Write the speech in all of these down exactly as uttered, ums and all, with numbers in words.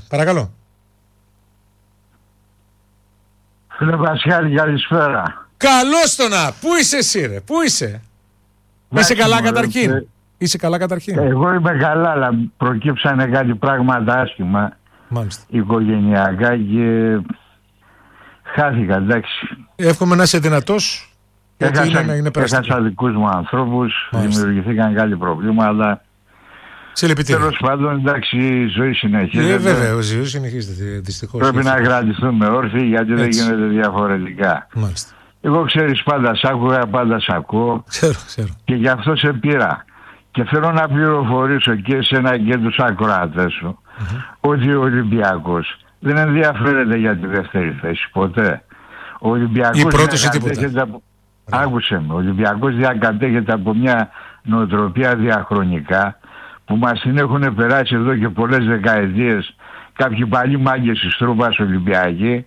παρακαλώ. Φίλε Πασχάλη, καλησπέρα. Καλώς το να. Πού είσαι εσύ ρε, πού είσαι? Είσαι καλά καταρχήν? Ε, είσαι καλά καταρχήν? Εγώ είμαι καλά, αλλά προκύψανε κάτι πράγματα άσχημα. Μάλιστα. Οικογενειακά και χάθηκα, εντάξει. Εύχομαι να είσαι δυνατός. Έχασα δικούς μου ανθρώπους, Μάλιστα. Δημιουργηθήκαν κάτι προβλήματα. Τέλος πάντων, εντάξει, η ζωή συνεχίζεται. Ε, βέβαια, η ζωή συνεχίζεται, δυστυχώς. Πρέπει να κρατηθούμε όρθιοι, γιατί Έτσι. δεν γίνεται διαφορετικά. Μάλιστα. Εγώ ξέρεις, πάντα σ' άκουγα, πάντα σ' ακούω. Ξέρω, ξέρω. Και γι' αυτό σε πήρα. Και θέλω να πληροφορήσω και εσένα και τους ακροατές σου mm-hmm. ότι ο Ολυμπιακός δεν ενδιαφέρεται για τη δεύτερη θέση ποτέ. Ο Ολυμπιακός διακατέχεται από... Άκουσε με, ο Ολυμπιακός διακατέχεται από μια νοοτροπία διαχρονικά που μας την έχουν περάσει εδώ και πολλές δεκαετίες κάποιοι παλιοί μάγκες της Τρούπας Ολυμπιακοί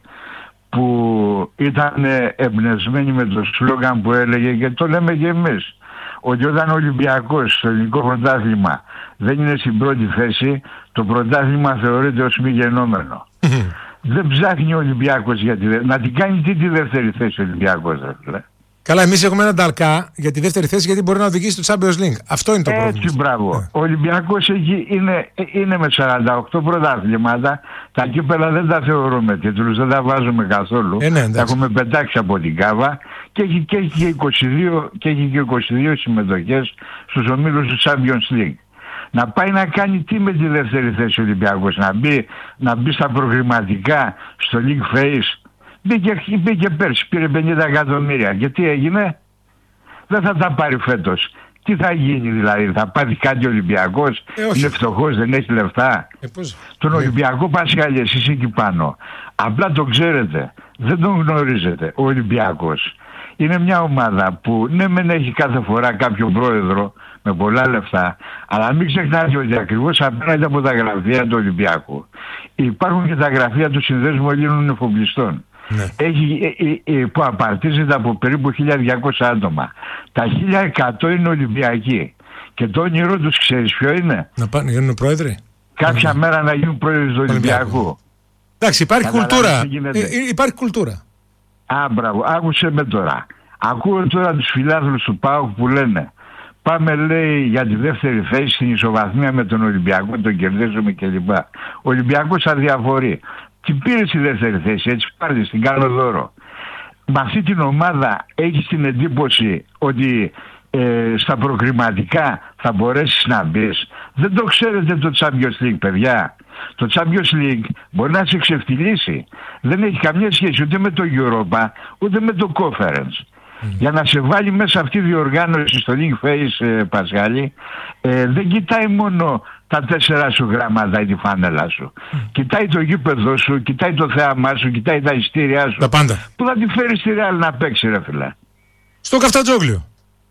που ήταν εμπνευσμένοι με το σλόγγαν που έλεγε, και το λέμε και εμείς, ότι όταν ο Ολυμπιακός στο ελληνικό πρωτάθλημα δεν είναι στην πρώτη θέση, το πρωτάθλημα θεωρείται ως μη γενόμενο. Δεν ψάχνει ο Ολυμπιακός για τη δεύτερη. Να την κάνει τι τη δεύτερη θέση ο Ολυμπιακός, δηλαδή. Καλά, εμείς έχουμε έναν ταλκά για τη δεύτερη θέση, γιατί μπορεί να οδηγήσει στο Champions League. Αυτό είναι το Έτσι, πρόβλημα. Έτσι, μπράβο. Ναι. Ο Ολυμπιακός εκεί είναι, είναι με σαράντα οκτώ πρωταθλήματα. Τα κύπελα δεν τα θεωρούμε τίτλους, δεν τα βάζουμε καθόλου. Ε, ναι, τα έχουμε πετάξει από την κάβα και έχει και, έχει και, είκοσι δύο, και έχει και είκοσι δύο συμμετοχές στους ομίλους του Champions League. Να πάει να κάνει τι με τη δεύτερη θέση ο Ολυμπιακός, να μπει, να μπει στα προγραμματικά, στο League Phase. Μπήκε, μπήκε πέρσι, πήρε πενήντα εκατομμύρια. Και τι έγινε? Δεν θα τα πάρει φέτος. Τι θα γίνει δηλαδή, θα πάρει κάτι ο Ολυμπιακός? Ε, είναι φτωχός, δεν έχει λεφτά? Ε, πώς? Τον ναι. Ολυμπιακό Πασχάλη, εσείς εκεί πάνω, απλά το ξέρετε, δεν τον γνωρίζετε. Ο Ολυμπιακός είναι μια ομάδα που ναι μεν έχει κάθε φορά κάποιο πρόεδρο με πολλά λεφτά, αλλά μην ξεχνάτε ότι ακριβώς απέναντι από τα γραφεία του Ολυμπιακού υπάρχουν και τα γραφεία του Συνδέσμου Ελλήνων Εφοπλιστών. Ναι. Έχει, ε, ε, ε, που απαρτίζεται από περίπου χίλια διακόσια άτομα. Τα χίλια εκατό είναι Ολυμπιακοί. Και το όνειρό τους ξέρεις ποιο είναι? Να πάνε, γίνουν πρόεδροι. Κάποια mm. μέρα να γίνουν πρόεδροι του Ολυμπιακού. Εντάξει, υπάρχει κουλτούρα. Ε, ε, υπάρχει κουλτούρα. Α, μπράβο. Άκουσε με τώρα. Ακούω τώρα τους φιλάθλους του ΠΑΟΚ που λένε, πάμε, λέει, για τη δεύτερη θέση στην ισοβαθμία με τον Ολυμπιακό, τον κερδίζουμε κλπ. Ο Ολυμπιακός αδιαφορεί. Την πήρε στη δεύτερη θέση, έτσι πάρτε, την κάνω δώρο. Με αυτή την ομάδα έχεις την εντύπωση ότι ε, στα προκριματικά θα μπορέσεις να μπεις? Δεν το ξέρετε το Champions League, παιδιά. Το Champions League μπορεί να σε ξεφτυλίσει. Δεν έχει καμία σχέση ούτε με το Europa, ούτε με το Conference. Mm. Για να σε βάλει μέσα αυτή η διοργάνωση στο League Phase, ε, Πασχάλη, ε, δεν κοιτάει μόνο τα τέσσερα σου γράμματα ή τη φάνελα σου. Mm. Κοιτάει το γήπεδο σου, κοιτάει το θέαμά σου, κοιτάει τα ειστήριά σου. Τα πάντα. Πού θα τη φέρει στη Real να παίξει, ρε φίλε? Στο Καφτατζόγλιο.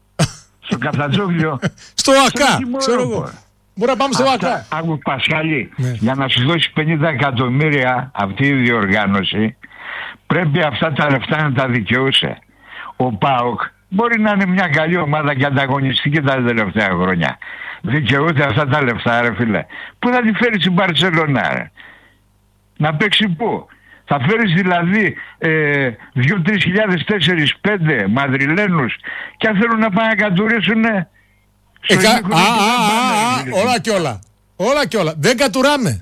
Στο Καφτατζόγλιο. Στο ΑΚΑ, ξέρω εγώ. Μπορεί να πάμε στο ΑΚΑ. Άκου Πασχάλη, ναι. Για να σου δώσει πενήντα εκατομμύρια αυτή η διοργάνωση, πρέπει αυτά τα λεφτά να τα δικαιούσε. Ο ΠΑΟΚ μπορεί να είναι μια καλή ομάδα και ανταγωνιστική τα τελευταία χρόνια. Δικαιούται αυτά τα λεφτά, ρε φίλε. Πού θα τη φέρει στην Μπαρσελόνα, ρε? Να παίξει πού? Θα φέρεις δηλαδή ε, δύο τρεις χιλιάδες, τέσσερις πέντε Μαδριλένους και αν θέλουν να πάνε να κατουρίσουνε ε, κα... α, α, α, α, όλα και όλα. Όλα και όλα. Δεν κατουράμε.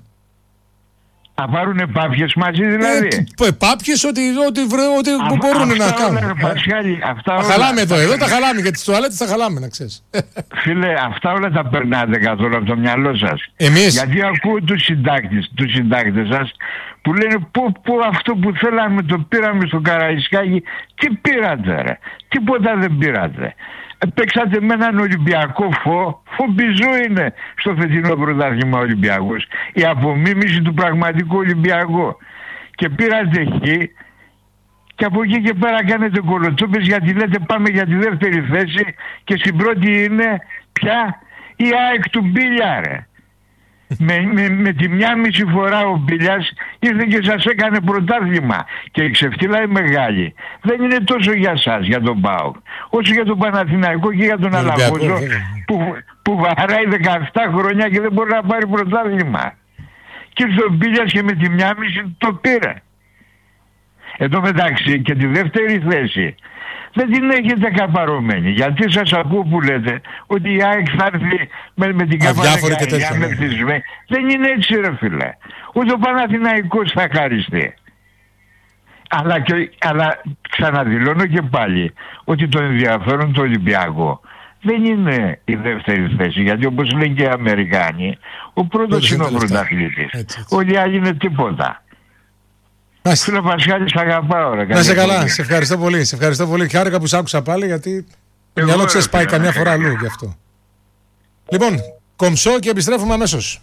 Θα πάρουνε πάπιες μαζί δηλαδή. Ε, πάπιες ό,τι, ό,τι, ό,τι α, μπορούν να κάνουν. Όλα, Πασχάλη, αυτά όλα. Χαλάμε εδώ, εδώ τα χαλάμε, γιατί τις τουαλέτες τα χαλάμε, να ξέρεις. Φίλε, αυτά όλα τα περνάτε καθόλου από το μυαλό σας. Εμείς. Γιατί ακούω τους συντάκτες, τους συντάκτες σας που λένε πω, πω αυτό που θέλαμε το πήραμε στο Καραϊσκάκι. Τι πήρατε, ρε? Τίποτα δεν πήρατε. Παίξατε με έναν Ολυμπιακό φω, φομπιζού είναι στο φετινό πρωτάθλημα Ολυμπιακός. Η απομίμηση του πραγματικού Ολυμπιακού. Και πήρατε εκεί και από εκεί και πέρα κάνετε κολοτσόπες γιατί λέτε πάμε για τη δεύτερη θέση και στην πρώτη είναι πια η ΑΕΚ του Μπίλια, ρε. με, με, με τη μια μισή φορά ο Μπίλιας ήρθε και σας έκανε πρωτάθλημα και η ξεφτύλα η μεγάλη δεν είναι τόσο για σας, για τον ΠΑΟΚ, όσο για τον Παναθηναϊκό και για τον Αλαφούζο που, που βαράει δεκαεπτά χρόνια και δεν μπορεί να πάρει πρωτάθλημα. Και ήρθε ο Μπίλιας και με τη μια μισή το πήρε. Εν τω μεταξύ και τη δεύτερη θέση δεν την έχετε καπαρωμένη. Γιατί σας ακούω που λέτε ότι η ΑΕΚ θα έρθει με, με την καπαρωμένη με τη ΣΒΕ. Δεν είναι έτσι ρε φίλε. Ούτε ο Παναθηναϊκός θα χαριστεί. Αλλά, και, αλλά ξαναδηλώνω και πάλι ότι το ενδιαφέρον του Ολυμπιακού δεν είναι η δεύτερη θέση. Γιατί όπως λένε και οι Αμερικάνοι, ο πρώτος είναι ο πρωταθλητής. Όλοι οι άλλοι είναι τίποτα. Φίλε Πασχάλη, σ' αγαπάω ρε. Να είσαι καλά, σε ευχαριστώ πολύ. Σε ευχαριστώ πολύ. Χάρηκα που σ' άκουσα πάλι γιατί το μυαλό ξέρεις πάει καμιά φορά αλλού γι' αυτό. Λοιπόν, κομψό και επιστρέφουμε αμέσως.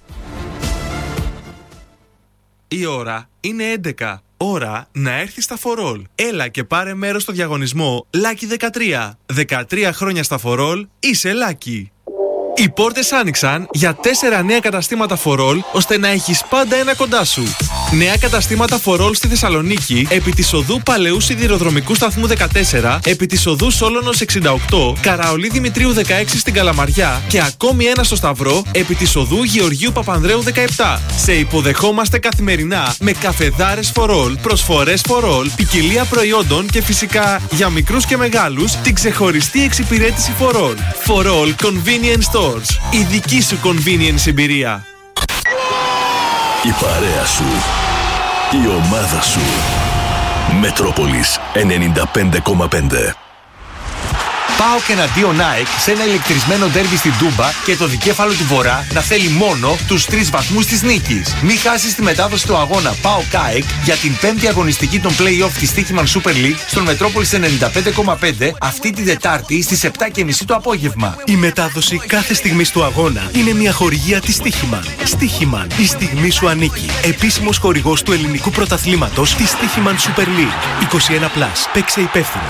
Η ώρα είναι έντεκα. Ώρα να έρθει στα φορόλ. Έλα και πάρε μέρος στο διαγωνισμό Lucky δεκατρία. δεκατρία χρόνια στα φορόλ, είσαι Lucky. Οι πόρτες άνοιξαν για τέσσερα νέα καταστήματα φορόλ, ώστε να έχεις πάντα ένα κοντά σου. Νέα καταστήματα φορόλ στη Θεσσαλονίκη, επί της οδού Παλαιού Σιδηροδρομικού Σταθμού δεκατέσσερα, επί της οδού Σόλωνος εξήντα οκτώ, Καραολί Δημητρίου δεκαέξι στην Καλαμαριά και ακόμη ένα στο Σταυρό, επί της οδού Γεωργίου Παπανδρέου δεκαεπτά. Σε υποδεχόμαστε καθημερινά με καφεδάρες φορόλ, προσφορές φορόλ, ποικιλία προϊόντων και φυσικά για μικρούς και μεγάλους την ξεχωριστή εξυπηρέτηση φορόλ. Φορόλ Convenience Stores. Η δική σου convenience εμπειρία. Η παρέα σου. Η ομάδα σου. Μετρόπολης ενενήντα πέντε κόμμα πέντε. ΠΑΟΚ εναντίον ΑΕΚ σε ένα ηλεκτρισμένο ντέρμπι στην Τούμπα και το δικέφαλο του Βορρά να θέλει μόνο τους τρεις βαθμούς της νίκης. Μην χάσεις τη μετάδοση του αγώνα ΠΑΟΚ ΑΕΚ για την πέμπτη αγωνιστική των play-off της Στοίχημαν Super League στον Μετρόπολης ενενήντα πέντε κόμμα πέντε αυτή τη Δετάρτη στις επτά και μισή το απόγευμα. Η μετάδοση κάθε στιγμής του αγώνα είναι μια χορηγία της Στοίχημαν. Στοίχημαν, η στιγμή σου ανήκει. Επίσημος χορηγός του ελληνικού πρωταθλήματος της Στοίχημαν Super League. είκοσι ένα συν, παίξε υπεύθυνα.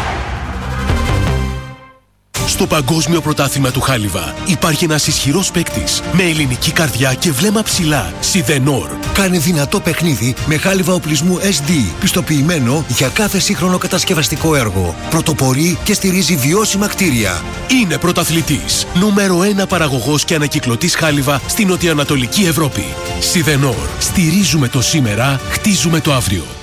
Στο Παγκόσμιο Πρωτάθλημα του Χάλιβα υπάρχει ένας ισχυρός παίκτης με ελληνική καρδιά και βλέμμα ψηλά. Σιδενόρ. Κάνε δυνατό παιχνίδι με χάλιβα οπλισμού ες ντι, πιστοποιημένο για κάθε σύγχρονο κατασκευαστικό έργο. Πρωτοπορεί και στηρίζει βιώσιμα κτίρια. Είναι πρωταθλητής. Νούμερο ένα παραγωγός και ανακυκλωτής χάλιβα στην νοτιοανατολική Ευρώπη. Σιδενόρ. Στηρίζουμε το σήμερα, χτίζουμε το αύριο.